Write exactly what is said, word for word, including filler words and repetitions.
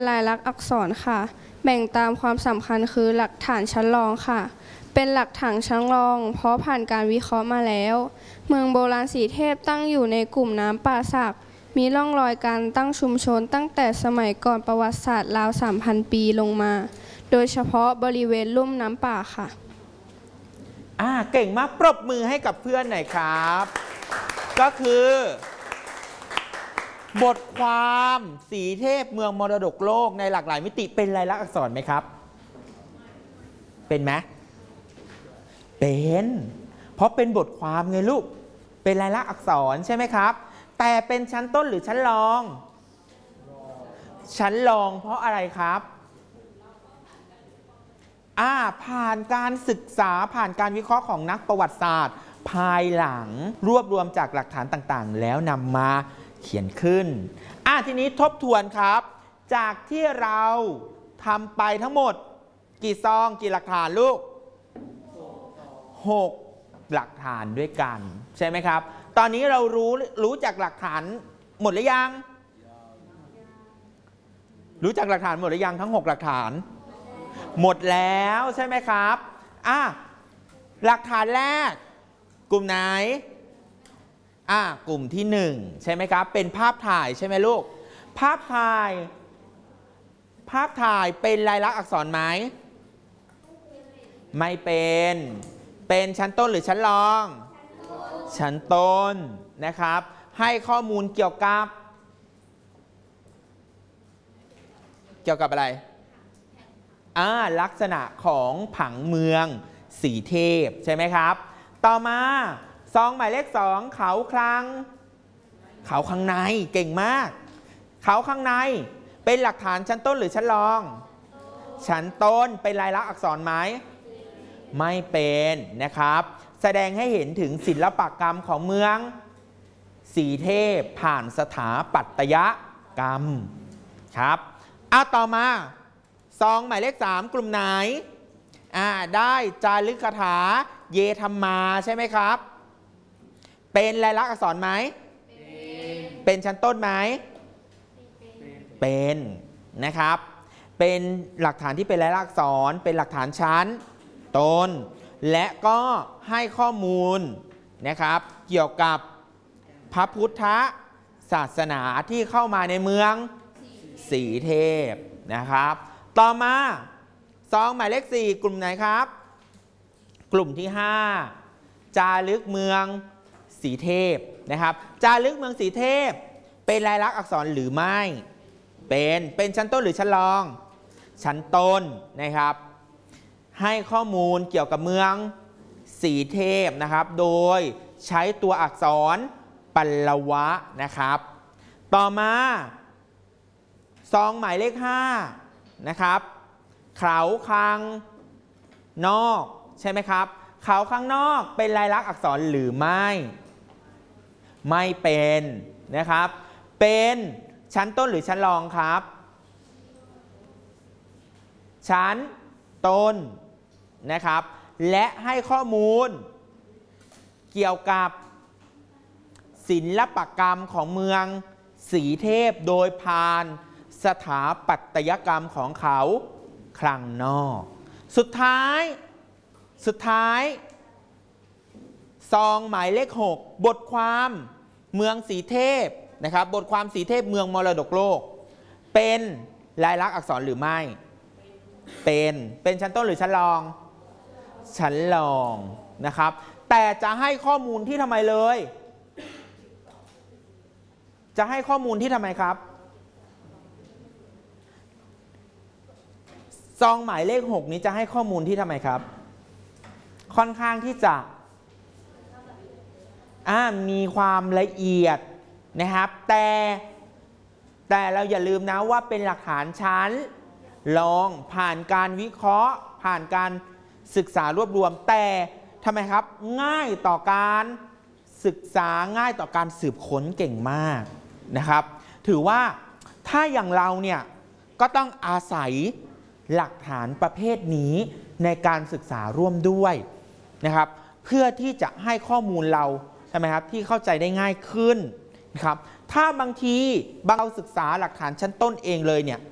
ลายลักษณ์อักษรค่ะแบ่งตามความสำคัญคือหลักฐานชั้นรองค่ะเป็นหลักฐานชั้นรองเพราะผ่านการวิเคราะห์มาแล้วเมืองโบราณสีเทพตั้งอยู่ในกลุ่มน้ำป่าสักมีร่องรอยการตั้งชุมชนตั้งแต่สมัยก่อนประวัติศาสตร์ราว สามพัน ปีลงมาโดยเฉพาะบริเวณลุ่มน้ำป่าค่ะอ่าเก่งมากปรบมือให้กับเพื่อนหน่อยครับก็คือบทความสีเทพเมืองมรดกโลกในหลากหลายมิติเป็นลายลักษณ์อักษรไหมครับเป็นไหมเป็นเพราะเป็นบทความไงลูกเป็นลายลักษณ์อักษรใช่ไหมครับแต่เป็นชั้นต้นหรือชั้นรองชั้นรองเพราะอะไรครับอ่าผ่านการศึกษาผ่านการวิเคราะห์ของนักประวัติศาสตร์ภายหลังรวบรวมจากหลักฐานต่างๆแล้วนำมาเขียนขึ้นอ่าทีนี้ทบทวนครับจากที่เราทำไปทั้งหมดกี่ซองกี่หลักฐานลูกหกหลักฐานด้วยกันใช่ไหมครับตอนนี้เรารู้รู้จักหลักฐานหมดหรือยังรู้จักหลักฐานหมดหรือยังทั้งหกหลักฐานหมดแล้วใช่ไหมครับอ่ะหลักฐานแรกกลุ่มไหนอ่ะกลุ่มที่หนึ่งใช่ไหมครับเป็นภาพถ่ายใช่ไหมลูกภาพถ่ายภาพถ่ายเป็นลายลักษณ์อักษรไหมไม่เป็นเป็นชั้นต้นหรือชั้นรองชั้นต้นนะครับให้ข้อมูลเกี่ยวกับเกี่ยวกับอะไรอ่าลักษณะของผังเมืองสีเทพใช่ไหมครับต่อมาซองหมายเลขสองเขาคลังเขาข้างในเก่งมากเขาข้างในเป็นหลักฐานชั้นต้นหรือชั้นรองชั้นต้นเป็นลายลักษณ์อักษรไหมไม่เป็นนะครับแสดงให้เห็นถึงศิลปกรรมของเมืองสีเทพผ่านสถาปัตยกรรมครับเอาต่อมาซองหมายเลขสามกลุ่มไหนอ่าได้จารึกคาถาเยธรรมาใช่ไหมครับเป็นลายลักษณ์อักษรไหมเป็นเป็นชั้นต้นไหมเป็นนะครับเป็นหลักฐานที่เป็นลายลักษณ์อักษรเป็นหลักฐานชั้นต้นและก็ให้ข้อมูลนะครับเกี่ยวกับพระพุทธศาสนาที่เข้ามาในเมืองสีเทพนะครับต่อมาซองหมายเลขสี่กลุ่มไหนครับกลุ่มที่ห้าจารึกเมืองสีเทพนะครับจารึกเมืองสีเทพเป็นลายลักษณ์อักษรหรือไม่เป็นเป็นชั้นต้นหรือชั้นรองชั้นต้นนะครับให้ข้อมูลเกี่ยวกับเมืองสีเทพนะครับโดยใช้ตัวอักษรปัลวะนะครับต่อมาซองหมายเลขห้านะครับเขาข้างนอกใช่ไหมครับเขาข้างนอกเป็นลายลักษณ์อักษรหรือไม่ไม่เป็นนะครับเป็นชั้นต้นหรือชั้นรองครับชั้นต้นนะครับและให้ข้อมูลเกี่ยวกับศิลปกรรมของเมืองสีเทพโดยผ่านสถาปัตยกรรมของเขาคลังนอกสุดท้ายสุดท้ายซองหมายเลขหกบทความเมืองสีเทพนะครับบทความสีเทพเมืองมรดกโลกเป็นลายลักษณ์อักษรหรือไม่เป็นเป็นชั้นต้นหรือชั้นรองชั้นรองนะครับแต่จะให้ข้อมูลที่ทำไมเลยจะให้ข้อมูลที่ทำไมครับซองหมายเลขหกนี้จะให้ข้อมูลที่ทำไมครับค่อนข้างที่จะมีความละเอียดนะครับแต่แต่เราอย่าลืมนะว่าเป็นหลักฐานชั้นรองผ่านการวิเคราะห์ผ่านการศึกษารวบรวมแต่ทำไมครับง่ายต่อการศึกษาง่ายต่อการสืบค้นเก่งมากนะครับถือว่าถ้าอย่างเราเนี่ยก็ต้องอาศัยหลักฐานประเภทนี้ในการศึกษาร่วมด้วยนะครับเพื่อที่จะให้ข้อมูลเราใช่ไหมครับที่เข้าใจได้ง่ายขึ้นนะครับถ้าบางทีบางเราศึกษาหลักฐานชั้นต้นเองเลยเนี่ย